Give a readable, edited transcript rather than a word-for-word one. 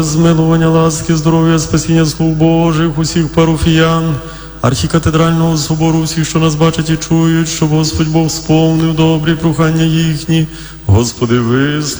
Змилування, ласки, здоров'я, спасіння слуг Божих, усіх парафіян, архікатедрального собору, всіх, що нас бачать і чують, щоб Господь Бог сповнив добрі прохання їхні. Господи, вислухай.